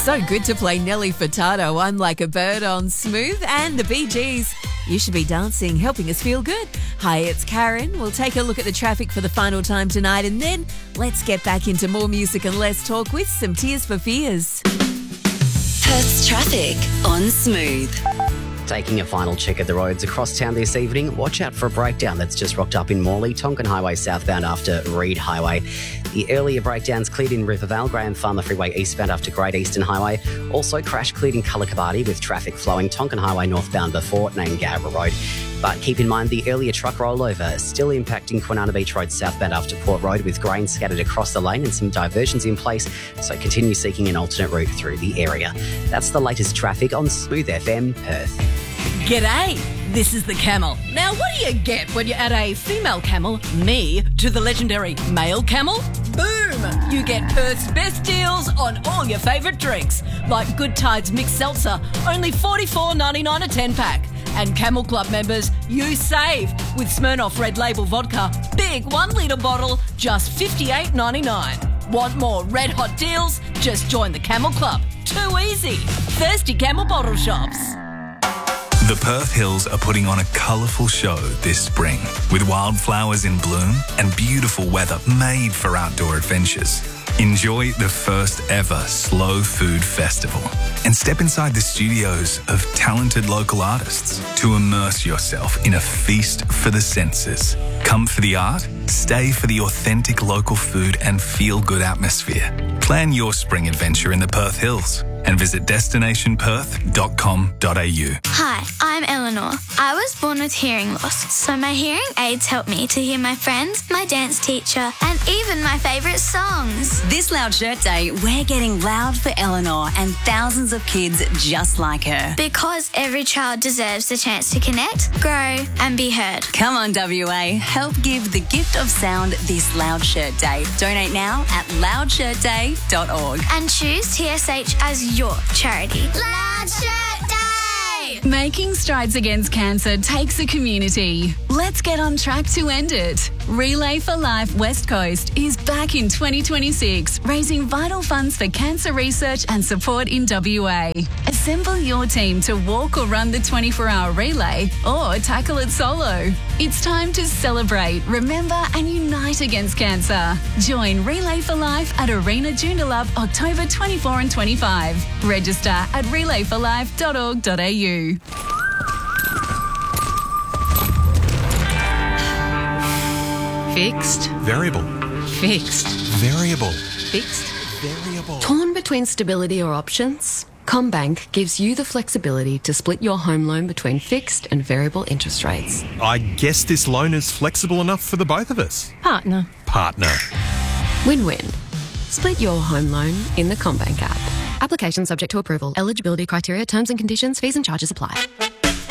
So good to play Nelly Furtado, I'm Like a Bird on Smooth, and the Bee Gees, You Should Be Dancing, helping us feel good. Hi, it's Karen. We'll take a look at the traffic for the final time tonight, and then let's get back into more music and less talk with some Tears for Fears. Perth's traffic on Smooth. Taking a final check of the roads across town this evening, watch out for a breakdown that's just rocked up in Morley, Tonkin Highway southbound after Reed Highway. The earlier breakdowns cleared in Rivervale, Graham Farmer Freeway eastbound after Great Eastern Highway. Also crash cleared in Cullacabadi with traffic flowing Tonkin Highway northbound before Nangarra Road. But keep in mind the earlier truck rollover still impacting Kwinana Beach Road southbound after Port Road with grain scattered across the lane and some diversions in place, so continue seeking an alternate route through the area. That's the latest traffic on Smooth FM Perth. G'day, this is the Camel. Now, what do you get when you add a female camel, me, to the legendary male camel? Boom! You get Perth's best deals on all your favourite drinks, like Good Tides Mixed Seltzer, only $44.99 a 10-pack. And Camel Club members, you save with Smirnoff Red Label Vodka, big 1 litre bottle, just $58.99. Want more red hot deals? Just join the Camel Club. Too easy. Thirsty Camel bottle shops. The Perth Hills are putting on a colourful show this spring with wildflowers in bloom and beautiful weather made for outdoor adventures. Enjoy the first ever Slow Food Festival and step inside the studios of talented local artists to immerse yourself in a feast for the senses. Come for the art, stay for the authentic local food and feel-good atmosphere. Plan your spring adventure in the Perth Hills and visit destinationperth.com.au. Hi, I'm Eleanor. I was born with hearing loss, so my hearing aids help me to hear my friends, my dance teacher, and even my favourite songs. This Loud Shirt Day, we're getting loud for Eleanor and thousands of kids just like her. Because every child deserves the chance to connect, grow, and be heard. Come on, WA. Help give the gift of sound this Loud Shirt Day. Donate now at loudshirtday.org. And choose TSH as your charity. Loud Shirt Day! Making strides against cancer takes a community. Let's get on track to end it. Relay for Life West Coast is back in 2026, raising vital funds for cancer research and support in WA. Assemble your team to walk or run the 24-hour relay or tackle it solo. It's time to celebrate, remember and unite against cancer. Join Relay for Life at Arena Joondalup October 24 and 25. Register at relayforlife.org.au. Fixed. Variable. Fixed. Variable. Fixed. Variable. Torn between stability or options? CommBank gives you the flexibility to split your home loan between fixed and variable interest rates. I guess this loan is flexible enough for the both of us. Partner. Win-win. Split your home loan in the CommBank app. Application subject to approval. Eligibility criteria, terms and conditions, fees and charges apply.